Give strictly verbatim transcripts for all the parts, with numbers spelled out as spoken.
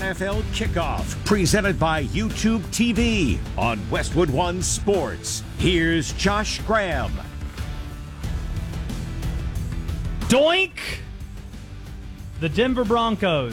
F L Kickoff, presented by YouTube T V on Westwood One Sports. Here's Josh Graham. Doink! The Denver Broncos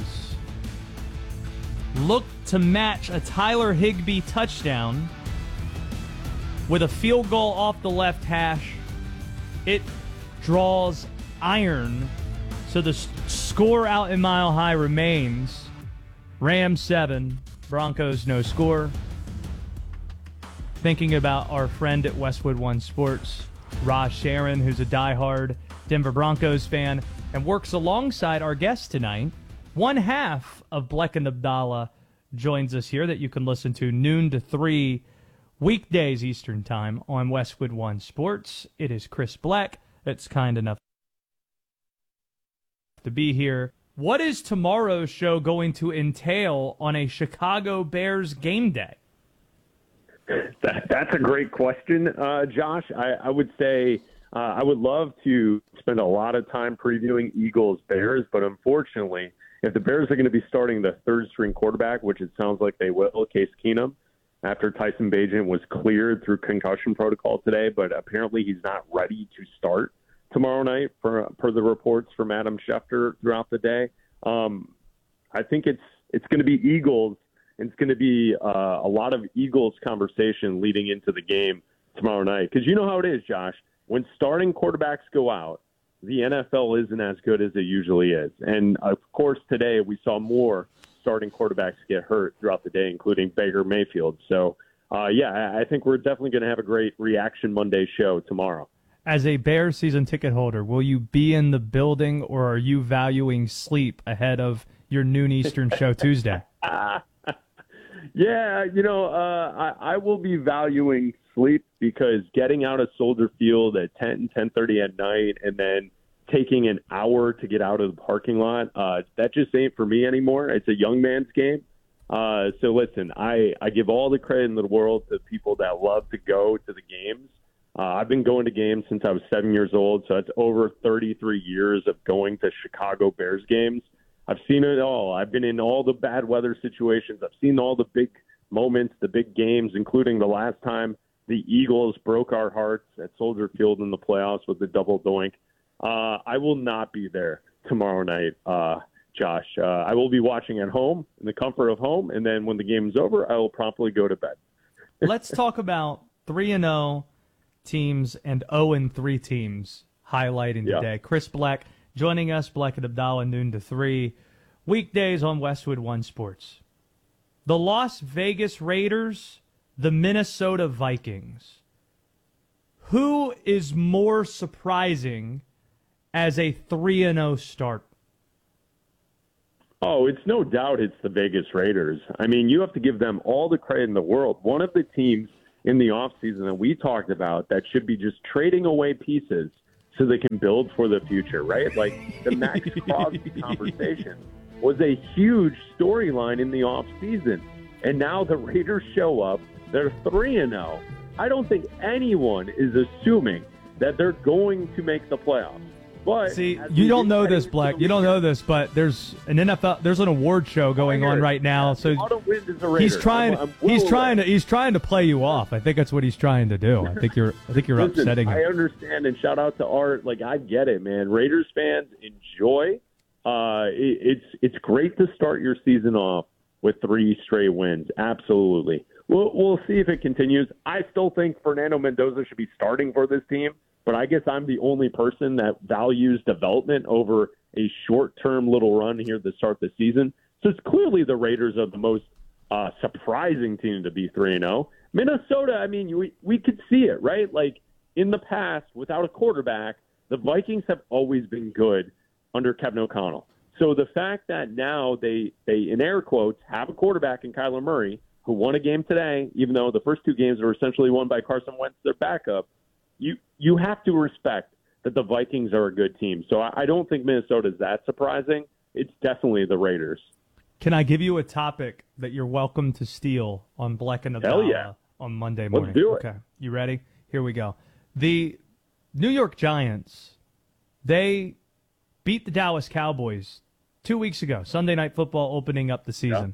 look to match a Tyler Higbee touchdown with a field goal off the left hash. It draws iron, so the score out in Mile High remains Rams seven, Broncos no score. Thinking about our friend at Westwood One Sports, Raj Sharon, who's a diehard Denver Broncos fan and works alongside our guest tonight. One half of Bleck and Abdallah joins us here that you can listen to noon to three weekdays Eastern Time on Westwood One Sports. It is Chris Bleck that's kind enough to be here. What is tomorrow's show going to entail on a Chicago Bears game day? That, that's a great question, uh, Josh. I, I would say uh, I would love to spend a lot of time previewing Eagles-Bears, but unfortunately, if the Bears are going to be starting the third-string quarterback, which it sounds like they will, Case Keenum, after Tyson Bagent was cleared through concussion protocol today, but apparently he's not ready to start tomorrow night, per, per the reports from Adam Schefter throughout the day. Um, I think it's it's going to be Eagles. It's going to be uh, a lot of Eagles conversation leading into the game tomorrow night. Because you know how it is, Josh. When starting quarterbacks go out, the N F L isn't as good as it usually is. And, of course, today we saw more starting quarterbacks get hurt throughout the day, including Baker Mayfield. So, uh, yeah, I think we're definitely going to have a great Reaction Monday show tomorrow. As a Bears season ticket holder, will you be in the building or are you valuing sleep ahead of your noon Eastern show Tuesday? Yeah, you know, uh, I, I will be valuing sleep because getting out of Soldier Field at ten, ten thirty at night and then taking an hour to get out of the parking lot, uh, that just ain't for me anymore. It's a young man's game. Uh, so, listen, I, I give all the credit in the world to people that love to go to the games. Uh, I've been going to games since I was seven years old, so it's over thirty-three years of going to Chicago Bears games. I've seen it all. I've been in all the bad weather situations. I've seen all the big moments, the big games, including the last time the Eagles broke our hearts at Soldier Field in the playoffs with the double doink. Uh, I will not be there tomorrow night, uh, Josh. Uh, I will be watching at home in the comfort of home, and then when the game is over, I will promptly go to bed. Let's talk about three and oh teams and oh and three teams highlighting yeah. today. Chris Bleck joining us, Bleck and Abdallah, noon to three, weekdays on Westwood One Sports. The Las Vegas Raiders, the Minnesota Vikings. Who is more surprising as a three and oh start? Oh, it's no doubt it's the Vegas Raiders. I mean, you have to give them all the credit in the world. One of the teams in the offseason that we talked about that should be just trading away pieces so they can build for the future, right? Like the Max Crosby conversation was a huge storyline in the offseason. And now the Raiders show up. They're three and oh. I don't think anyone is assuming that they're going to make the playoffs. But see, you don't know this, Bleck. You don't know this, but there's an N F L, there's an award show going on right now. So he's trying, I'm, I'm he's trying to, he's trying to play you off. I think that's what he's trying to do. I think you're, I think you're Listen, upsetting him. I understand, and shout out to Art. Like I get it, man. Raiders fans enjoy. Uh, it, it's it's great to start your season off with three straight wins. Absolutely. We'll we'll see if it continues. I still think Fernando Mendoza should be starting for this team. But I guess I'm the only person that values development over a short-term little run here to start the season. So it's clearly the Raiders are the most uh, surprising team to be three and oh. Minnesota, I mean, we, we could see it, right? Like in the past, without a quarterback, the Vikings have always been good under Kevin O'Connell. So the fact that now they, they in air quotes, have a quarterback in Kyler Murray, who won a game today, even though the first two games were essentially won by Carson Wentz, their backup, You you have to respect that the Vikings are a good team. So I, I don't think Minnesota is that surprising. It's definitely the Raiders. Can I give you a topic that you're welcome to steal on Bleck and Abdallah yeah. on Monday morning? Let's do it. Okay, you ready? Here we go. The New York Giants, they beat the Dallas Cowboys two weeks ago, Sunday Night Football opening up the season.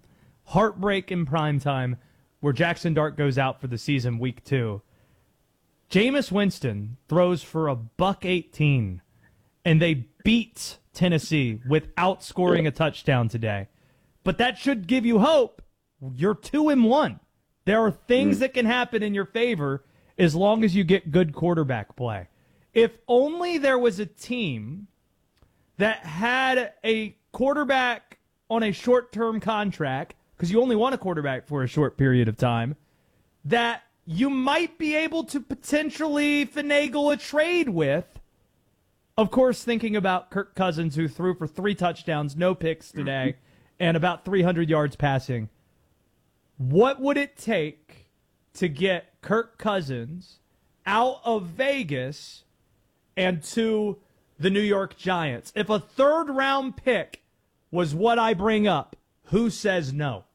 heartbreak in primetime where Jackson Dart goes out for the season week two. Jameis Winston throws for a buck eighteen, and they beat Tennessee without scoring a touchdown today. But that should give you hope. You're two and one. There are things that can happen in your favor as long as you get good quarterback play. If only there was a team that had a quarterback on a short-term contract, because you only want a quarterback for a short period of time, that you might be able to potentially finagle a trade with. Of course, thinking about Kirk Cousins, who threw for three touchdowns, no picks today, and about three hundred yards passing. What would it take to get Kirk Cousins out of Vegas and to the New York Giants? If a third-round pick was what I bring up, who says no?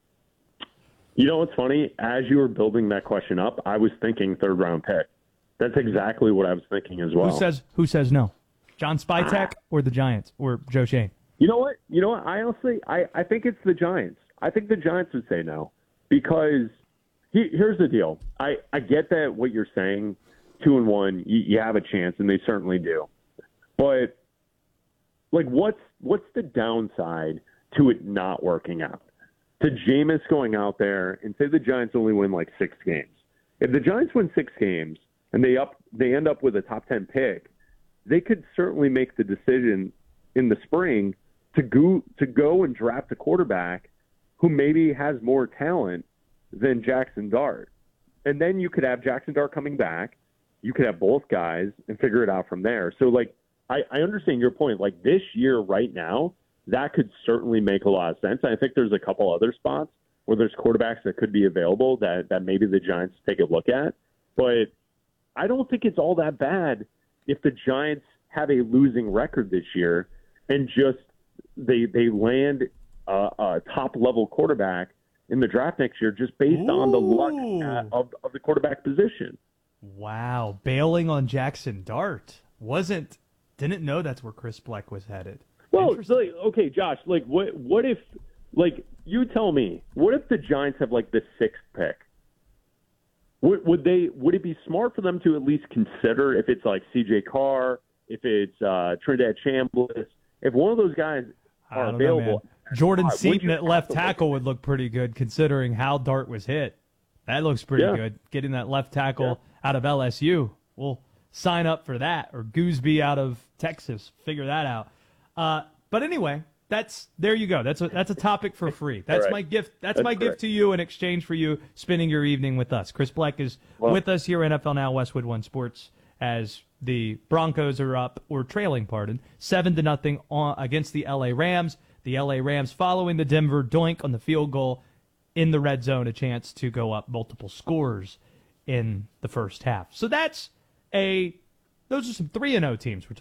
You know what's funny? As you were building that question up, I was thinking third-round pick. That's exactly what I was thinking as well. Who says Who says no? John Spytek or the Giants or Joe Shane? You know what? You know what? I honestly, I, I think it's the Giants. I think the Giants would say no because he, here's the deal. I, I get that what you're saying, two and one, you, you have a chance, and they certainly do. But like, what's what's the downside to it not working out? To Jameis going out there and say the Giants only win like six games. If the Giants win six games and they up they end up with a top ten pick, they could certainly make the decision in the spring to go to go and draft a quarterback who maybe has more talent than Jackson Dart. And then you could have Jackson Dart coming back. You could have both guys and figure it out from there. So, like, I, I understand your point. Like, this year right now, that could certainly make a lot of sense. I think there's a couple other spots where there's quarterbacks that could be available that, that maybe the Giants take a look at. But I don't think it's all that bad if the Giants have a losing record this year and just they they land a, a top-level quarterback in the draft next year just based Ooh. on the luck of, of the quarterback position. Wow. Bailing on Jackson Dart. Wasn't, didn't know that's where Chris Bleck was headed. Well, like, okay, Josh, like, what what if, like, you tell me, what if the Giants have, like, the sixth pick? Would, would they? Would it be smart for them to at least consider if it's, like, C J Carr, if it's uh, Trinidad Chambliss, if one of those guys are available? Know, Jordan uh, Seaton at left tackle would look pretty good considering how Dart was hit. That looks pretty yeah. good. Getting that left tackle yeah. out of L S U. We'll sign up for that. Or Gooseby out of Texas. Figure that out. Uh, but anyway, that's there you go. That's a that's a topic for free. That's right. my gift. That's, that's my correct. gift to you in exchange for you spending your evening with us. Chris Bleck is well, with us here at N F L Now, Westwood One Sports, as the Broncos are up or trailing, pardon, seven to nothing on, against the L A Rams. The L A Rams following the Denver doink on the field goal in the red zone, a chance to go up multiple scores in the first half. So that's a those are some three and oh teams we're